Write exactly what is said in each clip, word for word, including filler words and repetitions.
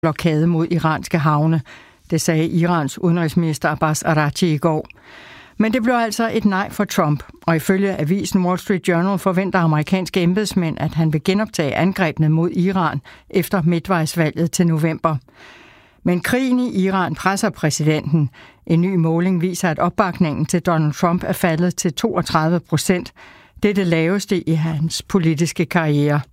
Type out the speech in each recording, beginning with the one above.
blokade mod iranske havne. Det sagde Irans udenrigsminister Abbas Araghchi i går. Men det blev altså et nej for Trump, og ifølge avisen Wall Street Journal forventer amerikanske embedsmænd, at han vil genoptage angrebene mod Iran efter midtvejsvalget til november. Men krigen i Iran presser præsidenten. En ny måling viser, at opbakningen til Donald Trump er faldet til toogtredive procent. Det er det laveste i hans politiske karriere.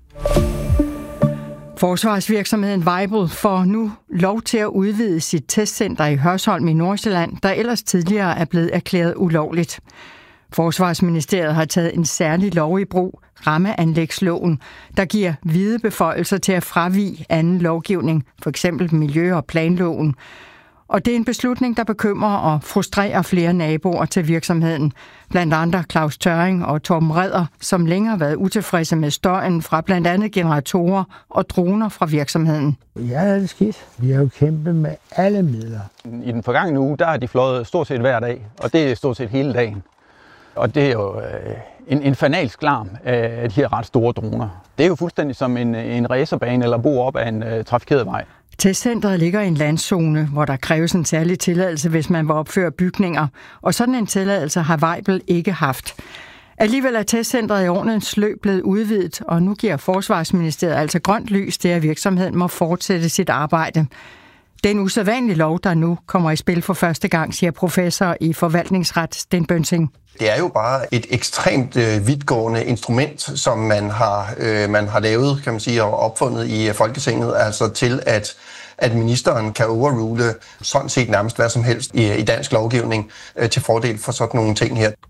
Forsvarsvirksomheden Weibel får nu lov til at udvide sit testcenter i Hørsholm i Nordsjælland, der ellers tidligere er blevet erklæret ulovligt. Forsvarsministeriet har taget en særlig lov i brug, rammeanlægsloven, der giver vide beføjelser til at fravige anden lovgivning, f.eks. miljø- og planloven. Og det er en beslutning, der bekymrer og frustrerer flere naboer til virksomheden. Blandt andre Claus Tørring og Torben Redder, som længe har været utilfredse med støjen fra blandt andet generatorer og droner fra virksomheden. Ja, det er skidt. Vi har jo kæmpet med alle midler. I den forgangne uge, der har de fløjet stort set hver dag, og det er stort set hele dagen. Og det er jo øh, en, en fanalsk larm af de her ret store droner. Det er jo fuldstændig som en, en racerbane eller bo op af en øh, trafikeret vej. Testcentret ligger i en landzone, hvor der kræves en særlig tilladelse, hvis man vil opføre bygninger, og sådan en tilladelse har Weibel ikke haft. Alligevel er testcentret i årenes løb blevet udvidet, og nu giver Forsvarsministeriet altså grønt lys til, at virksomheden må fortsætte sit arbejde. Det er en usædvanlig lov, der nu kommer i spil for første gang, siger professor i forvaltningsret Sten Bønsing. Det er jo bare et ekstremt øh, vidtgående instrument, som man har, øh, man har lavet, kan man sige, og opfundet i Folketinget, altså til at, at ministeren kan overrule sådan set nærmest hvad som helst i, i dansk lovgivning øh, til fordel for sådan nogle ting her.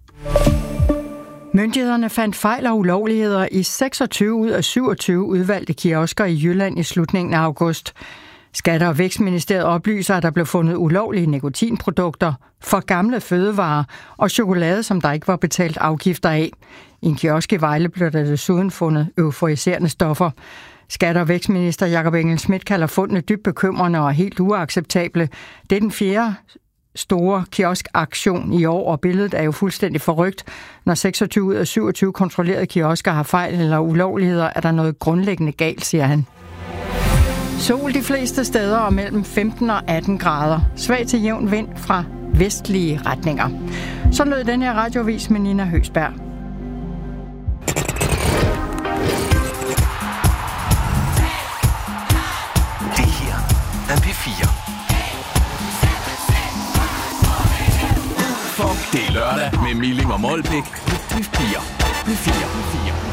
Myndighederne fandt fejl og ulovligheder i seksogtyve ud af syvogtyve udvalgte kiosker i Jylland i slutningen af august. Skatte- og Vækstministeriet oplyser, at der blev fundet ulovlige nikotinprodukter, for gamle fødevarer og chokolade, som der ikke var betalt afgifter af. I en kiosk i Vejle blev der desuden fundet euforiserende stoffer. Skatte- og Vækstminister Jakob Engel-Schmidt kalder fundene dybt bekymrende og helt uacceptable. Det er den fjerde store kioskaktion i år, og billedet er jo fuldstændig forrygt. Når seksogtyve ud af syvogtyve kontrollerede kiosker har fejl eller ulovligheder, er der noget grundlæggende galt, siger han. Sol de fleste steder og mellem femten og atten grader. Svag til jævn vind fra vestlige retninger. Så lød den her radiovis med Nina Høsberg. Det her er P fire. Det er lørdag med Milling og Molbæk. P fire. P fire.